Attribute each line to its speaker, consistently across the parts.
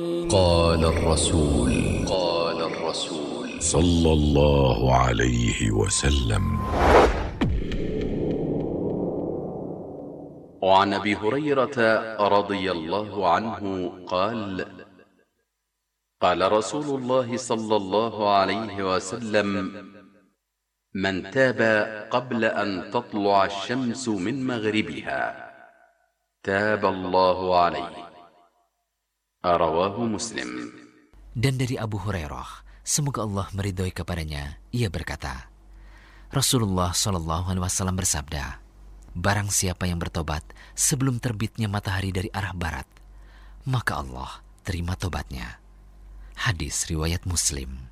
Speaker 1: قال الرسول صلى الله عليه وسلم.
Speaker 2: وعن أبي هريرة رضي الله عنه قال قال رسول الله صلى الله عليه وسلم: من تاب قبل أن تطلع الشمس من مغربها تاب الله عليه. رواه مسلم.
Speaker 3: Dan dari Abu Hurairah, semoga Allah meridhoi kepadanya, ia berkata, Rasulullah SAW bersabda, barang siapa yang bertobat sebelum terbitnya matahari dari arah barat, maka Allah terima tobatnya. Hadis riwayat Muslim.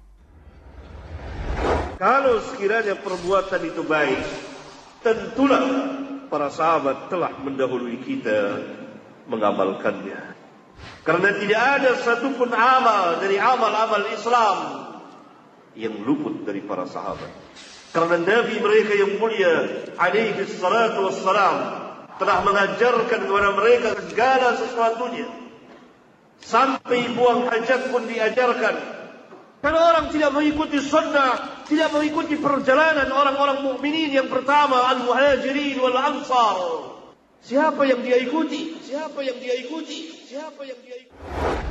Speaker 4: Kalau sekiranya perbuatan itu baik, tentulah para sahabat telah mendahului kita mengamalkannya. Karena tidak ada satupun amal dari amal-amal Islam yang luput dari para sahabat. Karena Nabi mereka yang mulia alaihi salatu wassalam telah mengajarkan kepada mereka segala sesuatunya. Sampai buang hajat pun diajarkan. Kalau orang tidak mengikuti sunnah, tidak mengikuti perjalanan orang-orang mukminin yang pertama, al-muhajirin wal ansar, siapa yang dia ikuti? Siapa yang dia ikuti? Siapa yang dia ikuti?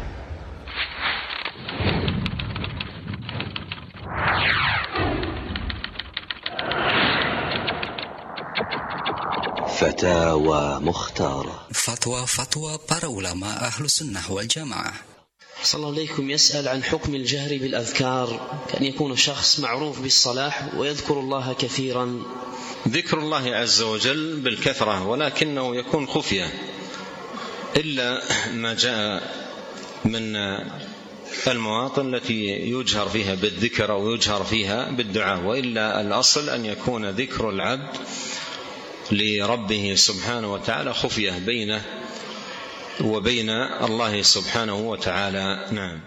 Speaker 5: فتاوى مختارة.
Speaker 6: فتوى para ulama Ahlus Sunnah wal Jamaah.
Speaker 5: صلى الله عليكم يسأل عن حكم الجهر بالأذكار، كأن يكون شخص معروف بالصلاح ويذكر الله كثيرا.
Speaker 7: ذكر الله عز وجل بالكثرة، ولكنه يكون خفية، إلا ما جاء من المواطن التي يجهر فيها بالذكر أو يجهر فيها بالدعاء، وإلا الأصل أن يكون ذكر العبد لربه سبحانه وتعالى خفية بينه وبين الله سبحانه وتعالى. نعم.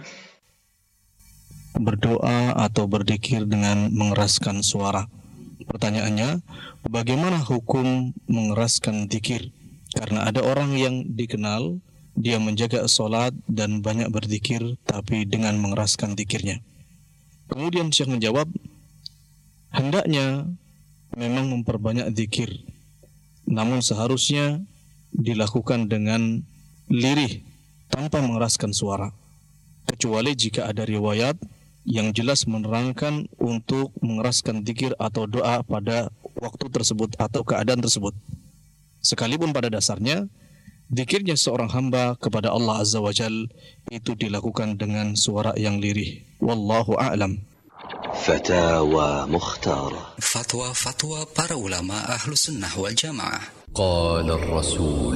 Speaker 8: Berdoa atau berzikir dengan mengeraskan suara. Pertanyaannya, bagaimana hukum mengeraskan zikir? Karena ada orang yang dikenal, dia menjaga sholat dan banyak berzikir, tapi dengan mengeraskan zikirnya. Kemudian Syekh menjawab, hendaknya memang memperbanyak zikir, namun seharusnya dilakukan dengan lirih tanpa mengeraskan suara, kecuali jika ada riwayat yang jelas menerangkan untuk mengeraskan zikir atau doa pada waktu tersebut atau keadaan tersebut. Sekalipun pada dasarnya zikirnya seorang hamba kepada Allah Azza wa Jal itu dilakukan dengan suara yang lirih. Wallahu a'lam.
Speaker 5: فتاوى مختارة.
Speaker 6: Fatwa para ulama Ahlus Sunnah wal Jamaah.
Speaker 1: قال الرسول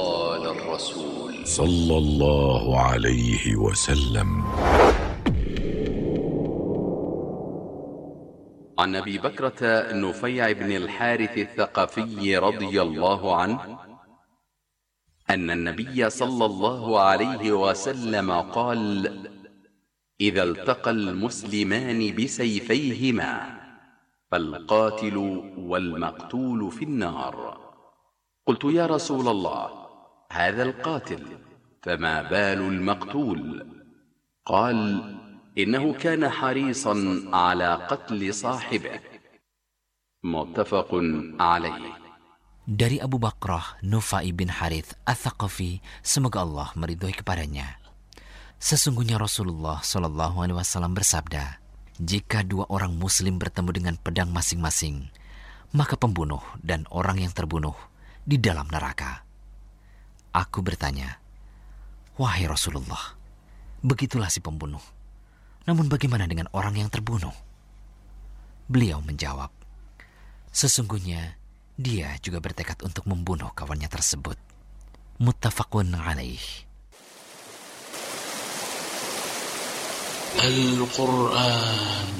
Speaker 1: صلى الله عليه وسلم.
Speaker 2: عن أبي بكرة نفيع بن الحارث الثقفي رضي الله عنه أن النبي صلى الله عليه وسلم قال: إذا التقى المسلمان بسيفيهما فالقاتل والمقتول في النار. قلت: يا رسول الله، هذا القاتل، فما بال المقتول؟ قال: إنه كان حريصا على قتل صاحبه. متفق عليه.
Speaker 3: Dari Abu Bakrah Nufai bin Harith Ats-Tsaqafi, semoga Allah meridhoi kepadanya. Sesungguhnya Rasulullah SAW bersabda, jika dua orang muslim bertemu dengan pedang masing-masing, maka pembunuh dan orang yang terbunuh di dalam neraka. Aku bertanya, wahai Rasulullah, begitulah si pembunuh. Namun bagaimana dengan orang yang terbunuh? Beliau menjawab, sesungguhnya dia juga bertekad untuk membunuh kawannya tersebut. Muttafaqun alaih.
Speaker 9: Al-Quran